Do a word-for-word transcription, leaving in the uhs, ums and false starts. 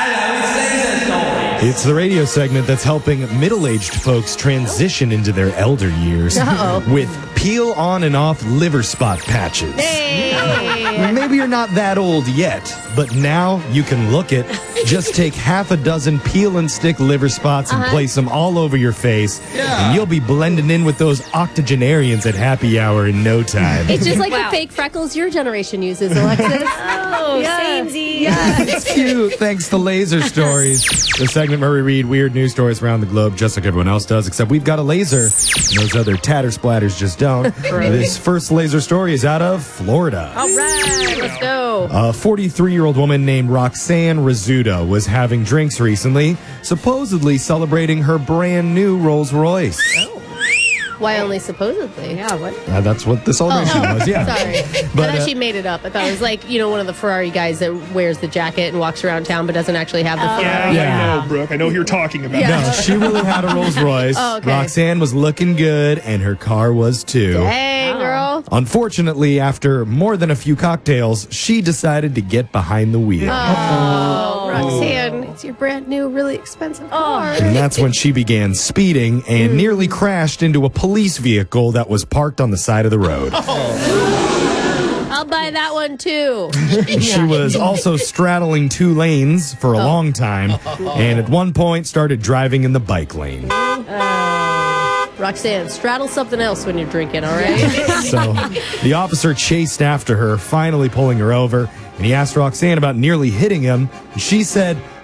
It's the radio segment that's helping middle-aged folks transition into their elder years Uh-oh. with peel-on and off liver spot patches. Hey. Maybe you're not that old yet, but now you can look it. Just take half a dozen peel and stick liver spots and Uh-huh. place them all over your face, Yeah. and you'll be blending in with those octogenarians at happy hour in no time. It's just like Wow. the fake freckles your generation uses, Alexis. Oh, Yeah. samesies. Yeah. It's cute, thanks to Laser Stories. The segment where we read weird news stories around the globe just like everyone else does, except we've got a laser. And those other tatter splatters just don't. This first laser story is out of Florida. All right, let's go. A forty-three-year-old woman named Roxanne Rizzuto was having drinks recently, supposedly celebrating her brand new Rolls Royce. Why only supposedly? Yeah, what? Uh, that's what the celebration Oh, was, yeah. Sorry. But, I thought uh, she made it up. I thought it was like, you know, one of the Ferrari guys that wears the jacket and walks around town but doesn't actually have the Ferrari. Yeah. I know, Brooke. I know who you're talking about. Yeah. No, she really had a Rolls Royce. Oh, okay. Roxanne was looking good, and her car was too. Dang, girl. Unfortunately, after more than a few cocktails, she decided to get behind the wheel. Oh, Roxanne, it's your brand new, really expensive car. And that's when she began speeding and nearly crashed into a police vehicle that was parked on the side of the road. I'll buy that one too. She was also straddling two lanes for a long time, and at one point started driving in the bike lane. Roxanne, straddle something else when you're drinking, all right? So the officer chased after her, finally pulling her over, and he asked Roxanne about nearly hitting him. And she said,